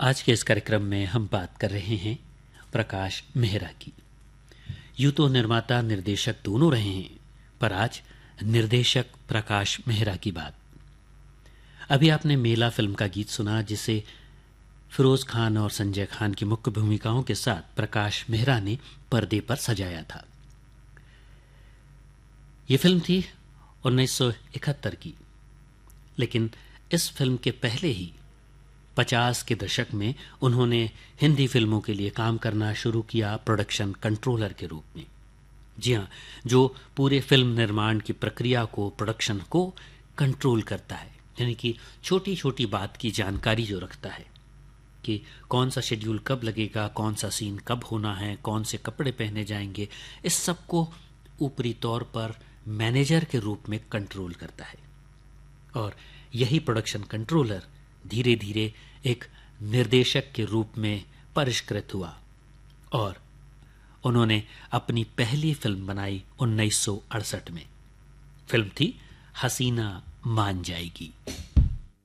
आज के इस कार्यक्रम में हम बात कर रहे हैं प्रकाश मेहरा की। यूं तो निर्माता निर्देशक दोनों रहे हैं, पर आज निर्देशक प्रकाश मेहरा की बात। अभी आपने मेला फिल्म का गीत सुना, जिसे फिरोज खान और संजय खान की मुख्य भूमिकाओं के साथ प्रकाश मेहरा ने पर्दे पर सजाया था। ये फिल्म थी 1971 की, लेकिन इस फिल्म के पहले ही 50 के दशक में उन्होंने हिंदी फिल्मों के लिए काम करना शुरू किया प्रोडक्शन कंट्रोलर के रूप में। जी हाँ, जो पूरे फिल्म निर्माण की प्रक्रिया को, प्रोडक्शन को कंट्रोल करता है, यानी कि छोटी छोटी बात की जानकारी जो रखता है कि कौन सा शेड्यूल कब लगेगा, कौन सा सीन कब होना है, कौन से कपड़े पहने जाएंगे, इस सब को ऊपरी तौर पर मैनेजर के रूप में कंट्रोल करता है। और यही प्रोडक्शन कंट्रोलर धीरे धीरे एक निर्देशक के रूप में परिष्कृत हुआ और उन्होंने अपनी पहली फिल्म बनाई 1968 में। फिल्म थी हसीना मान जाएगी।